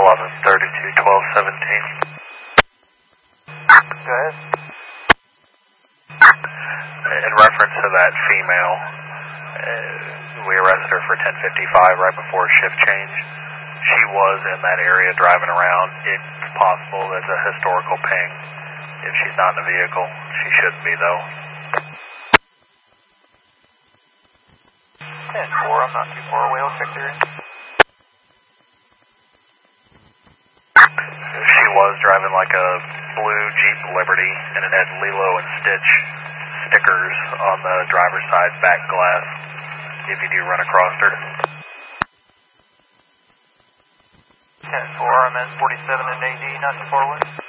11:32, 12:17. Go ahead. In reference to that female, we arrested her for 10:55 right before shift change. She was in that area driving around. It's possible there's a historical ping. If she's not in the vehicle, she shouldn't be though. 10-4, I'm not too far away. I'll check there. She was driving like a blue Jeep Liberty, and it had Lilo and Stitch stickers on the driver's side back glass if you do run across her. 10-4, I'm at 47 and AD, not too far away.